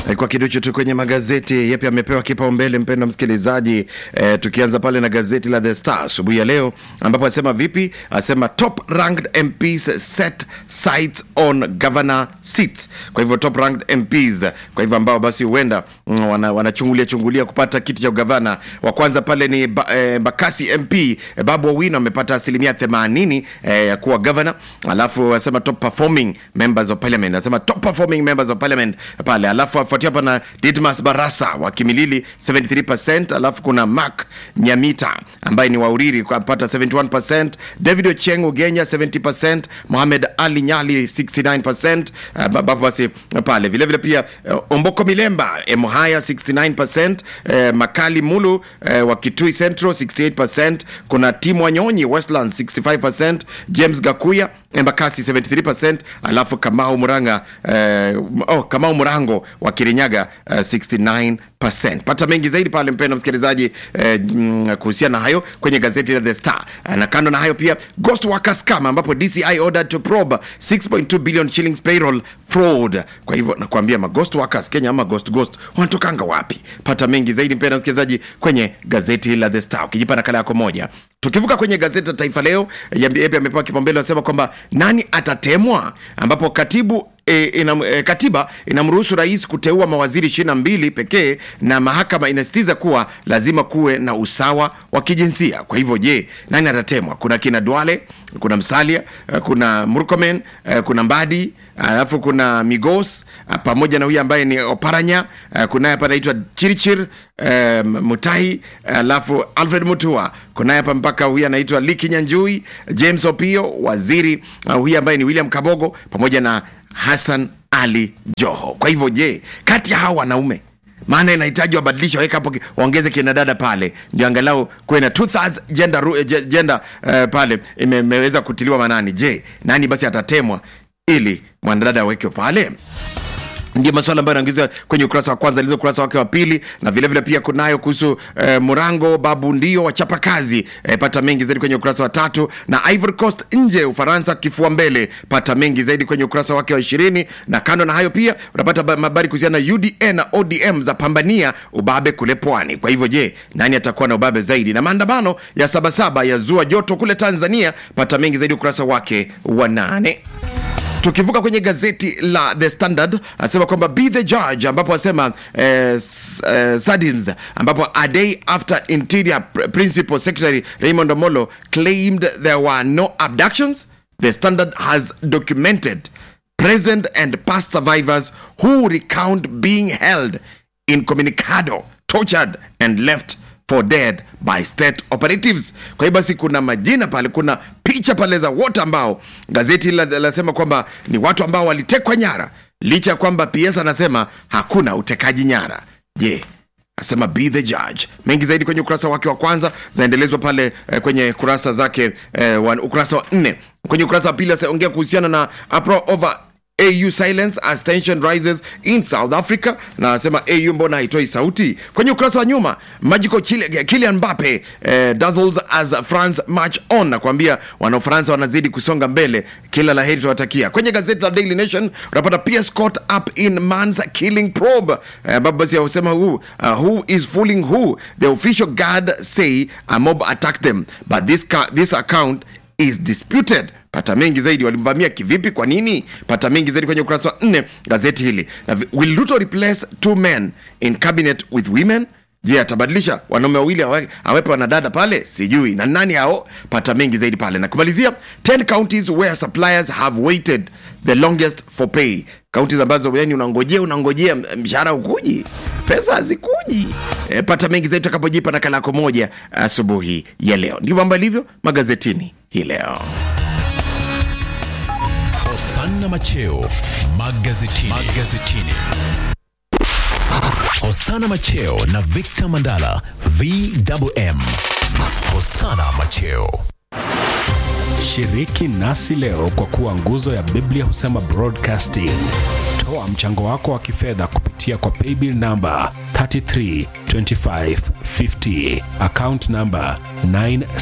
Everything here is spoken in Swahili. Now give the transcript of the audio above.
Kwa kidocho tu kwenye magazeti yapi yamepewa kipaumbele, mpendwa msikilizaji. Tukianza pale na gazeti la The Star asubuhi ya leo, ambapo asema vipi? Asema top ranked MPs set sights on governor seats. Kwa hivyo top ranked MPs, kwa hivyo ambao basi huenda wanachungulia kupata kiti cha gavana. Wa kwanza pale ni Bakasi MP Babu Owino amepata 80% ya kuwa governor. Alafu asema top performing members of parliament, asema top performing members of parliament pale. Alafu afuatia hapa na Didmas Barasa wa Kimilili 73%. Alafu kuna Mark Nyamita ambaye ni wa Uriri kupata 71%, David Ocheng Ugenya 70%, Mohamed Ali Nyali 69%. Basi pale vile vile pia Omboko Milemba Emuhaya 69%, Makali Mulu wa Kitui Central 68%, kuna Timu Wanyonyi Westland 65%, James Gakuya Embakasi 73%, alafu Kamau Murango wa Kirinyaga 69%. Pata mengi zaidi pale mpendwa msikilizaji kuhusiana na hayo kwenye gazeti la The Star. Na kando na hayo pia ghost workers scam, ambapo DCI ordered to probe 6.2 billion shillings payroll fraud. Kwa hivyo nakwambia ghost workers Kenya ama ghost wanatokanga wapi? Pata mengi zaidi mpendwa msikilizaji kwenye gazeti la The Star ukijipa nakala yako moja. Tukivuka kwenye gazeti la Taifa Leo, yapi amepewa kipaumbele, wasema kwamba nani atatemwa, ambapo katiba inamruhusu rais kuteua mawaziri 22 pekee, na mahakama inasisitiza kuwa lazima kuwe na usawa wa kijinsia. Kwa hivyo je, nani atatemwa? Kuna kina Duale, kuna Msalia, kuna Murkomen, kuna Mbadi, alafu kuna Migos pamoja na huyu ambaye ni Oparanya, kuna hapa anaitwa Chirichir Mutahi, alafu Alfred Mutua, kuna hapa mpaka huyu anaitwa Liki Nyanjui, James Opio waziri, huyu ambaye ni William Kabogo pamoja na Hassan Ali Joho. Kwa hivyo je, kati ya hawa wanaume, maana inahitaji wabadilishe, waweka hapo waongeze kina dada pale, ndio angalau kuwe na 2/3 gender pale imeweza kutiliwa manani. Je, nani basi atatemwa ili mwanadada aweke pale? Ndio masuala ambayo yanaongezwa kwenye ukurasa wa kwanza, lizo ukurasa wake wa pili, na vile vile pia kunayo kuhusu Murango Babu ndio wachapa kazi. Pata mengi zaidi kwenye ukurasa wa 3, na Ivory Coast nje Ufaransa kifua mbele. Pata mengi zaidi kwenye ukurasa wake wa 20, na kando na hayo pia unapata habari kuhusiana na UDA na ODM za pambania ubabe kule pwani. Kwa hivyo je, nani atakuwa na ubabe zaidi? Na maandamano ya Sabasaba ya zua joto kule Tanzania. Pata mengi zaidi ukurasa wake wa 8. Tukivuka kwenye gazeti la The Standard, asema kwamba be the judge, ambapo asema Sadims, ambapo a day after Interior Principal Secretary Raymond Omolo claimed there were no abductions, The Standard has documented present and past survivors who recount being held incommunicado, tortured and left for dead by state operatives. Kwa hiyo basi kuna majina pale, kuna picha pale za wote ambao gazeti lasema kwamba ni watu ambao walitekwa nyara, licha kwamba PS anasema hakuna utekaji nyara. Je, asema be the judge. Mengi zaidi kwenye ukurasa wake wa kwanza, zaendelezwa pale kwenye kurasa zake ukurasa wa 4. Kwenye ukurasa wa pili ongea kuhusiana na uproar over AU silence as tension rises in South Africa, na asema AU mbona haitoi sauti. Kwenye ukurasa wa nyuma, magical Kylian Mbappe dazzles as France march on, na kuambia wana France wanazidi kusonga mbele, kila la heri tuwatakia. Kwenye gazeti la Daily Nation unapata PS caught up in man's killing probe, babu basi wasema who is fooling who. The official guard say a mob attacked them, but this account is disputed. Pata mengi zaidi, walimvamia kivipi, kwa nini? Pata mengi zaidi kwenye ukurasa wa 4 gazeti hili. Will Ruto replace 2 men in cabinet with women? Je, atabadilisha wanaume wawili awepe wanadada pale? Sijui na nani hao. Pata mengi zaidi pale. Na kumalizia 10 counties where suppliers have waited the longest for pay. Counties ambazo yani unangojea mshahara ukuji, pesa hazikuji. Pata mengi zaidi tutakapojipa nakala yako moja asubuhi ya leo. Ndio mambo yalivyo magazetini hii leo. Hosana Macheo magazetini. Hosana Macheo na Victor Mandala VMM. Hosana Macheo. Shiriki nasi leo kwa kuwa nguzo ya Biblia Husema Broadcasting. Toa mchango wako wa kifedha kupitia kwa paybill number 332550, account number 9